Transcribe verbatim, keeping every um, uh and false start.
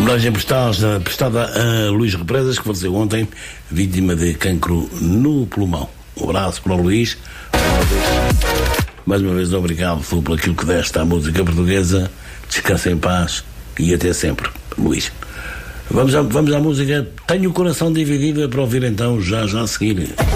Homenagem prestada, prestada a Luís Represas, que faleceu ontem, vítima de cancro no pulmão. Um abraço para o Luís. Mais uma vez, obrigado por aquilo que deste à música portuguesa. Descansa em paz e até sempre, Luís. Vamos à, vamos à música. Tenho o coração dividido, é para ouvir então já já a seguir.